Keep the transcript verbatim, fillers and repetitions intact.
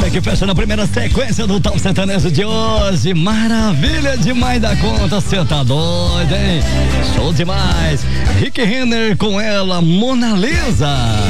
música que fecha na primeira sequência do Top Sertanejo de hoje. Maravilha demais da conta, cê tá doido, hein? Show demais. Rick Renner com ela, Mona Lisa.